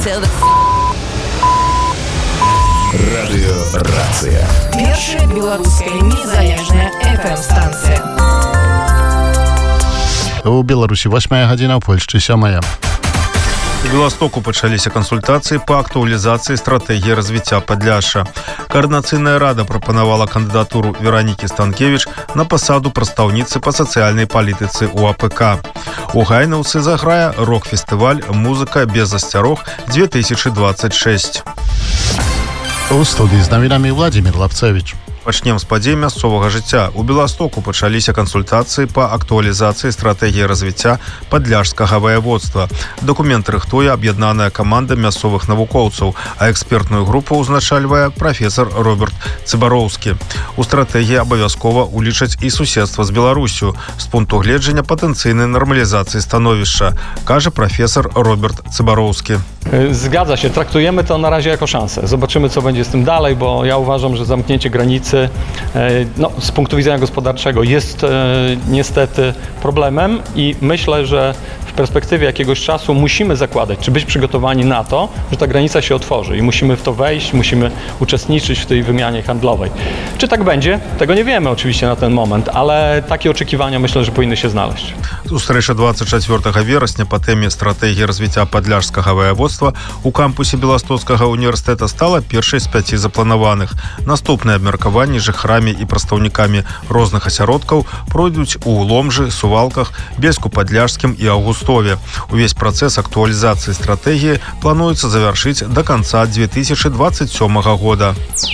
Радыёрацыя. Першая беларуская незалежная FM-станцыя. У Беларусі 8 гадзіна, у Польшчы 7. У Беластоку пачаліся кансультацыі па актуалізацыі стратэгіі развіцця Падляшша. Координацыйная рада прапанавала кандыдатуру Веранікі Станкевіч на пасаду прадстаўніцы па сацыяльнай палітыцы у АПК. У Гайнаўцы заграе рок-фестываль «Музыка без засцярог 2026». У студыі з навінамі Владзімір Лапцевіч. Пачнем з падзей мясцовага жыцця. У Беластоку пачаліся кансультацыі па актуалізацыі стратэгіі развіцця падляшскага ваяводства. Дакумент рыхтуе аб'яднаная каманда мясцовых навукоўцаў, а экспертную групу ўзначальвае прафесар Роберт Цыбароўскі. У стратэгіі абавязкова улічаць і суседства з Беларусю з пункту гледжання патэнцыйнай нармалізацыі становішча, кажа прафесар Роберт Цыбароўsky. Zgadza się, traktujemy to na razie jako szansę. Zobaczymy, co będzie z tym dalej, bo ja uważam, że zamknięcie granicy z punktu widzenia gospodarczego jest niestety problemem i myślę, że w perspektywie jakiegoś czasu musimy zakładać, czy być przygotowani na to, że ta granica się otworzy i musimy w to wejść, musimy uczestniczyć w tej wymianie handlowej. Czy tak będzie? Tego nie wiemy oczywiście na ten moment, ale takie oczekiwania myślę, że powinny się znaleźć. Сустрэча 24 верасня па тэме стратэгіі развіцця падляшскага ваяводства у кампусе Беластоцкага універсітэта стала першай з 5 запланаваных. Наступныя абмеркаванні жыхарамі і прадстаўнікамі розных асяродкаў пройдуць у Ломжы, Сувалках, Бельску-Падляшскім і Аўгустове. Увесь працэс актуалізацыі стратэгіі плануецца завяршыць да канца 2027 года.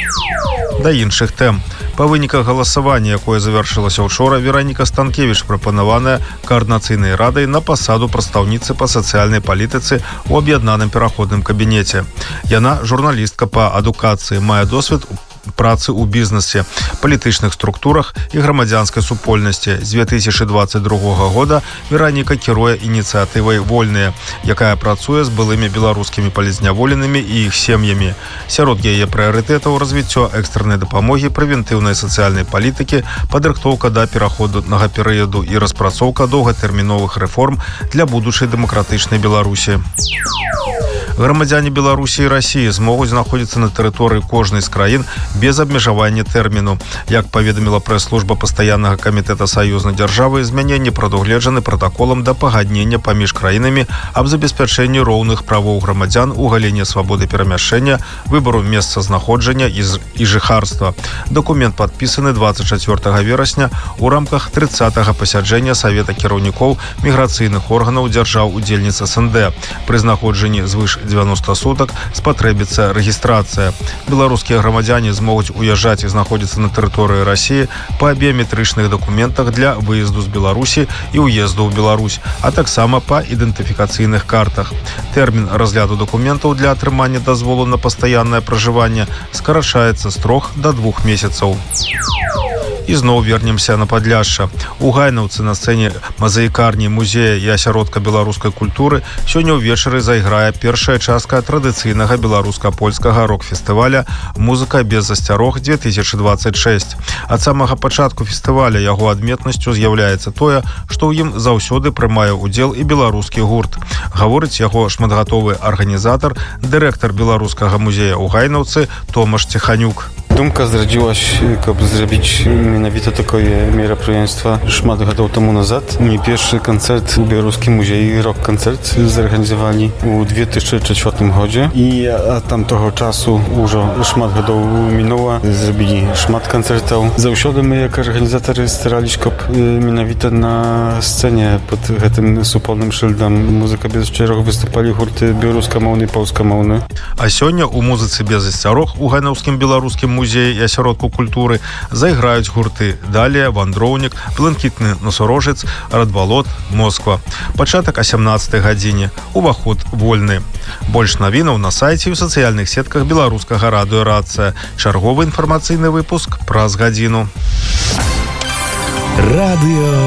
Да іншых тэм. Па выніках галасавання, якое завяршылася учора, Вераніка Станкевіч прапанаваная координацыйнай радай на пасаду прадстаўніцы па сацыяльнай палітыцы ў аб'яднаным пераходным кабінеце. Яна журналістка па адукацыі, мае досвед працы ў бізнесе, палітычных структурах і грамадзянскай супольнасці. З 2022 года Вераніка кіруе ініцыятывай «Вольныя», якая працуе з былымі беларускімі палізняволенымі і іх сем'ямі. Сярод яе прыярытэтаў развіццё экстрэннай дапамогі, прэвентыўнай сацыяльнай палітыкі, падрыхтоўка да пераходнага перыяду і распрацоўка доўгатэрміновых рэформ для будучай дэмакратычнай Беларусі. Грамадзяне Беларусі і Расіі змогуць знаходзіцца на тэрыторыі кожнай з краін без абмежавання тэрміну. Як паведаміла прэс-служба пастаяннага камітэта саюзнай дзяржавы, змяненні прадугледжаны пратаколам да пагаднення паміж краінамі аб забеспячэнні роўных правоў грамадзян у галіне свабоды перамяшчэння, выбару месца знаходжання і жыхарства. Дакумент падпісаны 24 верасня у рамках 30-га пасяджэння Савета кіраўнікоў міграцыйных органаў дзяржаў-удзельніц СНД. Пры знаходжанні звыш 90 сутак спатрэбіцца рэгістрацыя. Беларускія грамадзяне змогуць уязджаць і знаходзіцца на тэрыторыі Расіі па біяметрычных дакументах для выезду з Беларусі і ўезду ў Беларусь, а таксама па ідэнтыфікацыйных картах. Тэрмін разгляду дакументаў для атрымання дазволу на пастаяннае пражыванне скарачаецца з 3 до 2 месяцаў. І зноў вернемся на Падляшша. У Гайнаўцы на сцэне мазаікарні музея і асяродка беларускай культуры сёння ўвечары зайграе першая частка традыцыйнага беларуска-польскага рок-фестываля «Музыка без засцярог 2026». Ад самага пачатку фестываля яго адметнасцю з'яўляецца тое, што ў ім заўсёды прымае ўдзел і беларускі гурт. Гаворыць яго шматгатовы арганізатар, дырэктар беларускага музея ў Гайнаўцы Томаш Цеханюк. Думка зрадзілася, каб зрабіць менавіта такое мерапрыемства шмат гадоў таму назад. Мой першы канцэрт у беларускім музеі, рок-канцэрт, зарганізавалі у 2004 годзе. І ад тамтога часу ўжо шмат гадоў мінула, зрабілі шмат канцэртаў. Заўсёды мы, як арганізатары, стараліся, каб менавіта на сцэне пад гэтым супольным шыльдам «Музыка без засцярог» выступалі гурты беларускамоўны і польскамоўны. А сёння у «Музыцы без засцярог» у Гайнаўскім беларускім музеі і асяродку культуры зайграюць гурты «Далія», «Вандроўнік», «Блакітны насарожец», «Радвалот», «Москва». Пачатак о 17 гадзіне. Уваход вольны. Больш навінаў на сайце і ў сацыяльных сетках беларускага радыёрацыя. Чарговы інфармацыйны выпуск праз гадзіну.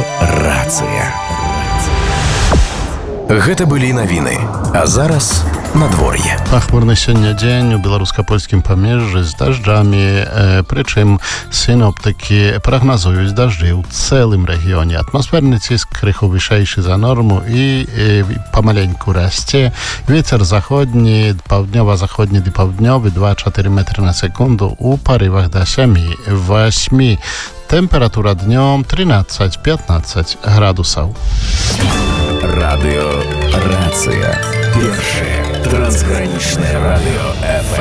Радыёрацыя. Гэта былі навіны. А зараз надвор'е. Пахмурny сёння дзень у беларуска-польскім памежжы з дажджамі, прычым сіноптыкі прагназуюць дажджы ў цэлым рэгіёне. Атмасферны ціск крыху вышэйшы за норму і памаленьку расце. Вецер заходні, паўднёва-заходні ды паўднёвы 2-4 метры на секунду у парывах да 7-8. Температура днём 13-15 градусаў. Радыё Рацыя. Першае трансгранічнае радыё FM.